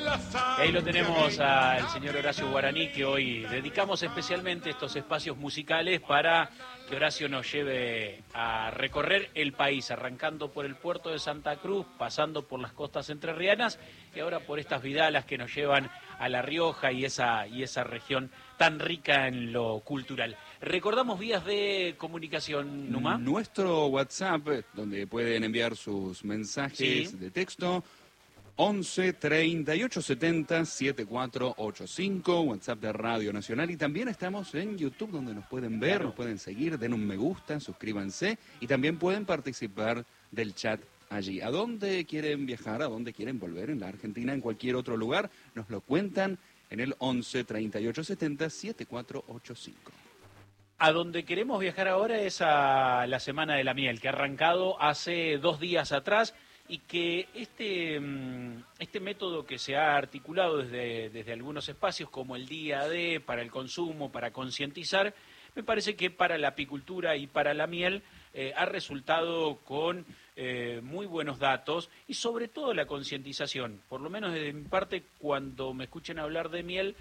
Y ahí lo tenemos al señor Horacio Guaraní, que hoy dedicamos especialmente estos espacios musicales para que Horacio nos lleve a recorrer el país, arrancando por el puerto de Santa Cruz, pasando por las costas entrerrianas y ahora por estas vidalas que nos llevan a La Rioja y esa región tan rica en lo cultural. Recordamos vías de comunicación, Numa. Nuestro WhatsApp, donde pueden enviar sus mensajes de texto, 11 38 70 7485, WhatsApp de Radio Nacional, y también estamos en YouTube, donde nos pueden ver, nos pueden seguir, den un me gusta, suscríbanse y también pueden participar del chat allí. ¿A dónde quieren viajar? ¿A dónde quieren volver? En la Argentina, en cualquier otro lugar, nos lo cuentan en el 11 38 70 7485. A donde queremos viajar ahora es a la Semana de la Miel, que ha arrancado hace 2 días atrás, y que este método que se ha articulado desde algunos espacios, como el Día D, para el consumo, para concientizar, me parece que para la apicultura y para la miel ha resultado con muy buenos datos, y sobre todo la concientización. Por lo menos desde mi parte, cuando me escuchen hablar de miel,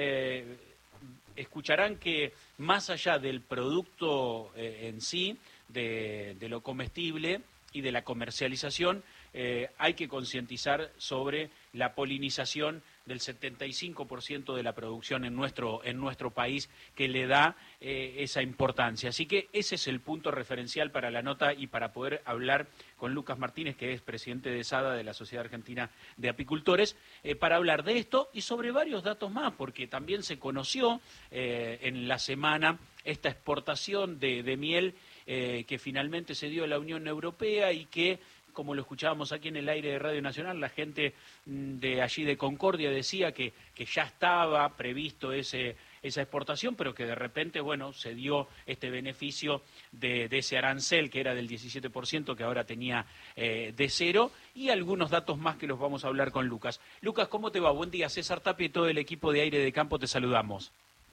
escucharán que más allá del producto en sí, de lo comestible y de la comercialización, hay que concientizar sobre la polinización del 75% de la producción en nuestro país, que le da esa importancia. Así que ese es el punto referencial para la nota y para poder hablar con Lucas Martínez, que es presidente de SADA, de la Sociedad Argentina de Apicultores, para hablar de esto y sobre varios datos más, porque también se conoció en la semana esta exportación de miel que finalmente se dio a la Unión Europea, y que, como lo escuchábamos aquí en el aire de Radio Nacional, la gente de allí de Concordia decía que ya estaba previsto esa exportación, pero que de repente, bueno, se dio este beneficio de ese arancel que era del 17%, que ahora tenía de 0, y algunos datos más que los vamos a hablar con Lucas. Lucas, ¿cómo te va? Buen día. César Tapia y todo el equipo de Aire de Campo te saludamos.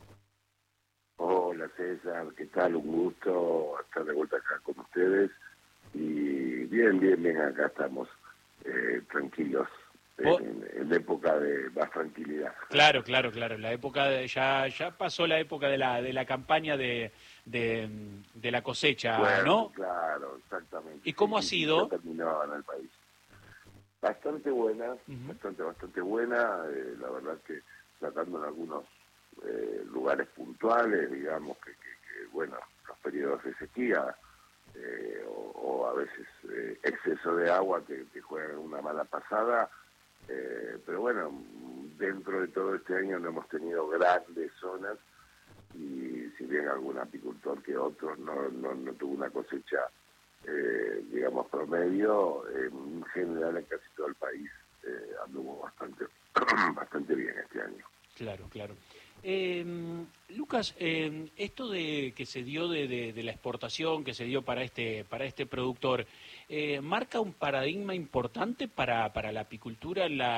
Hola César, ¿qué tal? Un gusto estar de vuelta acá con ustedes. Y bien, acá estamos tranquilos, en época de más tranquilidad. Claro, la época ya pasó la época de la campaña de la cosecha, bueno, ¿no? Claro, exactamente. ¿Y cómo ha sido? Ya terminó en el país. Bastante buena, bastante buena, la verdad que tratando en algunos lugares puntuales, digamos que bueno, los periodos de sequía, o a veces exceso de agua que juegan una mala pasada, pero bueno, dentro de todo este año no hemos tenido grandes zonas, y si bien algún apicultor que otro no tuvo una cosecha digamos promedio, en general en casi todo el país anduvo bastante bien este año. Claro. Lucas, esto de que se dio de la exportación, que se dio para este productor, ¿marca un paradigma importante para la apicultura